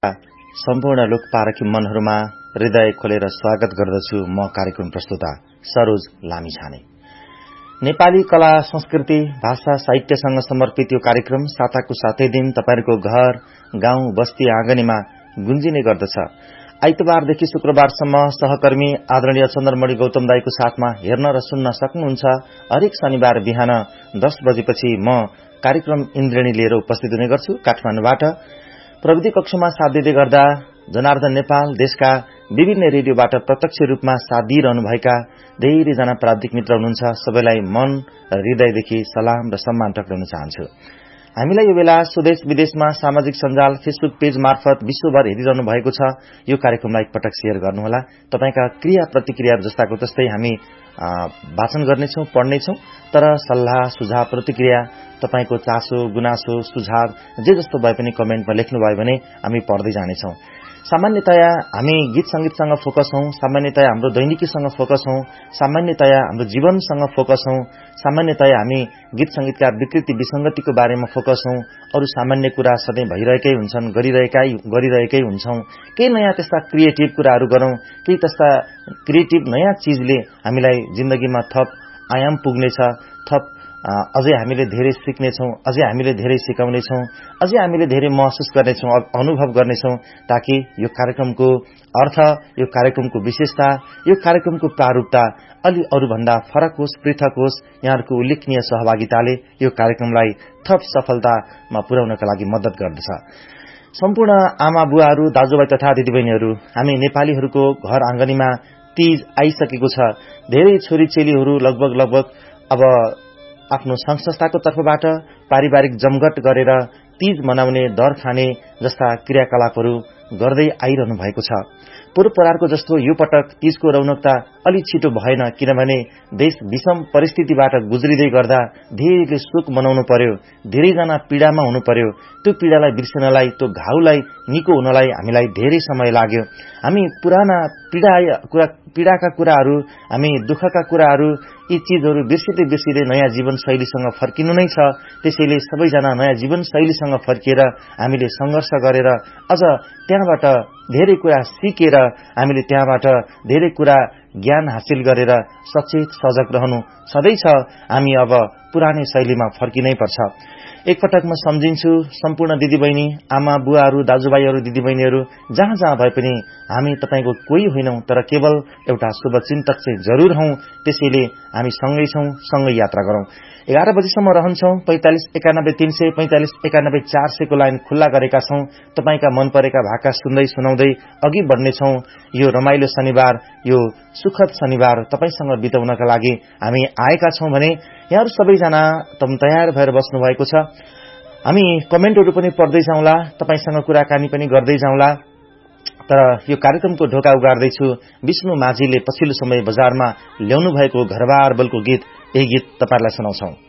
सम्पूर्ण लोकपारखी मनहरूमा हृदय खोलेर स्वागत गर्दछु। म कार्यक्रम प्रस्तुता सरोज लामिछाने। नेपाली कला संस्कृति भाषा साहित्यसँग समर्पित यो कार्यक्रम साताको सातै दिन तपाईहरुको घर गाउँ बस्ती आँगनीमा गुन्जिने गर्दछ। आइतबारदेखि शुक्रबारसम्म सहकर्मी आदरणीय चन्द्रमणि गौतम दाईको साथमा हेर्न र सुन्न सक्नुहुन्छ। हरेक शनिबार बिहान 10 बजेपछि म कार्यक्रम इन्द्रेणी लिएर उपस्थित हुने गर्छु काठमाडौँबाट। प्रविधि कक्षमा साथ दिँदै गर्दा जनार्दन नेपाल देशका विभिन्न रेडियोबाट प्रत्यक्ष रूपमा साथ दिइरहनुभएका धेरैजना प्राविधिक मित्र हुनुहुन्छ। सबैलाई मन र हृदयदेखि सलाम र सम्मान टक्राउन चाहन्छु। हामीलाई यो बेला स्वदेश विदेशमा सामाजिक सञ्जाल फेसबुक पेज मार्फत विश्वभर हेरिरहनु भएको छ। यो कार्यक्रमलाई एकपटक शेयर गर्नुहोला। तपाईका क्रिया प्रतिक्रिया जस्ताको तस्तै हामी वाचन गर्नेछौं, पढ्नेछौं। तर सल्लाह सुझाव प्रतिक्रिया तपाईको चासो गुनासो सुझाव जे जस्तो भए पनि कमेन्टमा लेख्नुभयो भने हामी पढ्दै जानेछौं। सामान्यतया हामी गीत संगीतसँग फोकस हौं, सामान्यतया हाम्रो दैनिकीसँग फोकस हौं, सामान्यतया हाम्रो जीवनसँग फोकस हौं, सामान्यतया हामी गीत संगीतका विकृति विसंगतिको बारेमा फोकस हौं। अरु सामान्य कुरा सधैँ भइरहेकै हुन्छन्, गरिरहेकै हुन्छौं। केही नयाँ त्यस्ता क्रिएटिभ कुराहरू गरौं, केही त्यस्ता क्रिएटिभ नयाँ चीजले हामीलाई जिन्दगीमा थप आयाम पुग्नेछ, थप अझै हामीले धेरै सिक्नेछौं, अझै हामीले धेरै सिकाउनेछौं, अझै हामीले धेरै महसुस गर्नेछौं, अनुभव गर्नेछौं, ताकि यो कार्यक्रमको अर्थ, यो कार्यक्रमको विशेषता, यो कार्यक्रमको प्रारूपता अलि अरूभन्दा फरक होस्, पृथक होस्। यहाँहरूको उल्लेखनीय सहभागिताले यो कार्यक्रमलाई थप सफलतामा पुर्याउनका लागि मद्दत गर्दछ। सम्पूर्ण आमा बुवाहरू, दाजुभाइ तथा दिदीबहिनीहरू, हामी नेपालीहरूको घर आँगनीमा तीज आइसकेको छ। धेरै छोरी चेलीहरू लगभग अब आफ्नो संघ संस्थाको तर्फबाट पारिवारिक जमघट गरेर तीज मनाउने, दर खाने जस्ता क्रियाकलापहरू गर्दै आइरहनु भएको छ। पूर्व परारको जस्तो यो पटक तीजको रौनकता अलि छिटो भएन, किनभने देश विषम परिस्थितिबाट गुज्रिँदै गर्दा धेरैले शोक मनाउनु पर्यो, धेरैजना पीड़ामा हुनु पर्यो। त्यो पीड़ालाई बिर्सनलाई, त्यो घाउलाई निको हुनलाई हामीलाई धेरै समय लाग्यो। हामी पुराना पीड़ाका कुराहरू, हामी दुःखका कुराहरू, यी चीजहरू बिर्सिँदै नयाँ जीवनशैलीसँग फर्किनु नै छ। त्यसैले सबैजना नयाँ जीवनशैलीसँग फर्किएर हामीले संघर्ष गरेर अझ त्यहाँबाट धेरै कुरा सिकेर हामीले त्यहाँबाट धेरै कुरा ज्ञान हासिल गरेर सचेत सजग रहनु सधैँ छ। हामी अब पुरानै शैलीमा फर्किनै पर्छ। एकपटक म सम्झिन्छु सम्पूर्ण दिदीबहिनी, आमा बुवाहरू, दाजुभाइहरू, दिदीबहिनीहरू, जहाँ भए पनि हामी तपाईको कोही होइनौं, तर केवल एउटा शुभचिन्तक चाहिँ जरूर हौं। त्यसैले हामी सँगै छौं, सँगै यात्रा गरौं। 11 बजेसम्म रहन्छौं। 45 91 300 45 91 400 को लाइन खुल्ला गरेका छौं। तपाईका मन परेका भाका सुन्दै सुनाउँदै अघि बढ्नेछौं। यो रमाइलो शनिबार, यो सुखद शनिबार तपाईसँग बिताउनका लागि हामी आएका छौं भने यहाँहरू सबैजना तयार भएर बस्नु भएको छ। हामी कमेन्टहरू पनि पढ्दै जाउँला, तपाईसँग कुराकानी पनि गर्दै जाउँला। तर यो कार्यक्रमको ढोका उगार्दैछु। विष्णु माझीले पछिल्लो समय बजारमा ल्याउनु भएको घरबार बलको गीत, यही गीत तपाईहरुलाई सुनाउँछौं।